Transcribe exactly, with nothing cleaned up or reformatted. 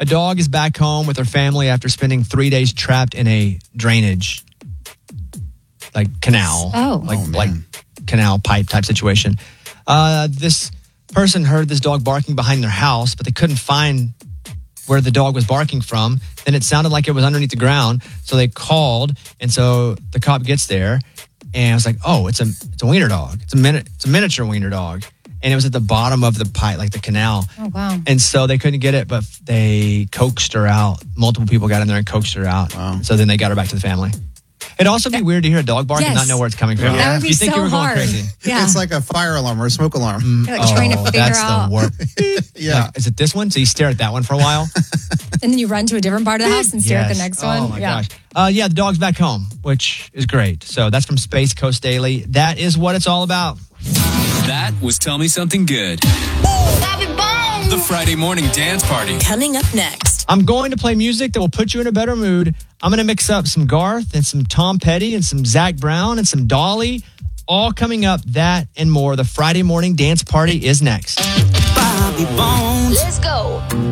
A dog is back home with her family after spending three days trapped in a drainage, like canal. Oh. Like, Oh, man. like canal pipe type situation. Uh, this person heard this dog barking behind their house, but they couldn't find where the dog was barking from. Then it sounded like it was underneath the ground. So they called. And so the cop gets there and I was like, oh, it's a, it's a wiener dog. It's a minute, it's a miniature wiener dog. And it was at the bottom of the pipe, like the canal. Oh, wow. And so they couldn't get it, but they coaxed her out. Multiple people got in there and coaxed her out. Wow. So then they got her back to the family. It'd also be weird to hear a dog bark and Yes. not know where it's coming from. That would be You think so you were going hard. crazy. Yeah. It's like a fire alarm or a smoke alarm. You're like trying to figure that's out. the worst. Yeah. Like, is it this one? So you stare at that one for a while? And then you run to a different part of the house and stare at the Yes. next oh, one. Oh, my yeah. gosh. Uh, yeah, the dog's back home, which is great. So that's from Space Coast Daily. That is what it's all about. That was Tell Me Something Good. The Friday morning dance party. Coming up next. I'm going to play music that will put you in a better mood. I'm going to mix up some Garth and some Tom Petty and some Zach Brown and some Dolly. All coming up, that and more. The Friday morning dance party is next. Bobby Bones. Let's go.